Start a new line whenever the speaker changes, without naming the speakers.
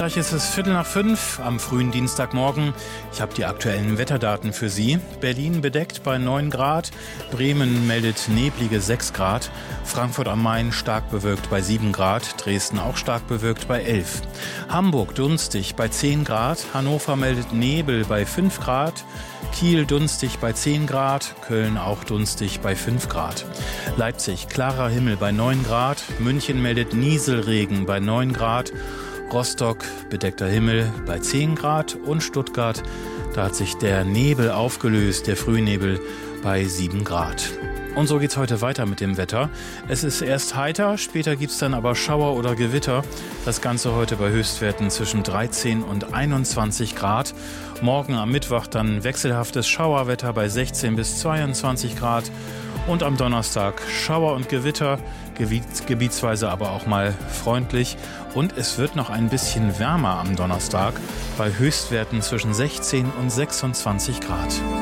Gleich ist es 4:45 am frühen Dienstagmorgen. Ich habe die aktuellen Wetterdaten für Sie. Berlin bedeckt bei 9 Grad, Bremen meldet neblige 6 Grad, Frankfurt am Main stark bewölkt bei 7 Grad, Dresden auch stark bewölkt bei 11. Hamburg dunstig bei 10 Grad, Hannover meldet Nebel bei 5 Grad, Kiel dunstig bei 10 Grad, Köln auch dunstig bei 5 Grad. Leipzig klarer Himmel bei 9 Grad, München meldet Nieselregen bei 9 Grad, Rostock bedeckter Himmel bei 10 Grad und Stuttgart, da hat sich der Nebel aufgelöst, der Frühnebel bei 7 Grad. Und so geht's heute weiter mit dem Wetter. Es ist erst heiter, später gibt's dann aber Schauer oder Gewitter. Das Ganze heute bei Höchstwerten zwischen 13 und 21 Grad. Morgen am Mittwoch dann wechselhaftes Schauerwetter bei 16 bis 22 Grad. Und am Donnerstag Schauer und Gewitter, gebietsweise aber auch mal freundlich. Und es wird noch ein bisschen wärmer am Donnerstag bei Höchstwerten zwischen 16 und 26 Grad.